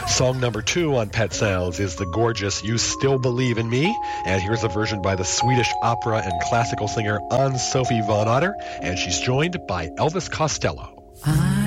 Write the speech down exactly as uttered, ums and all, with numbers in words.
Song number two on Pet Sounds is the gorgeous You Still Believe in Me, and here's a version by the Swedish opera and classical singer Ann-Sophie von Otter, and she's joined by Elvis Costello. I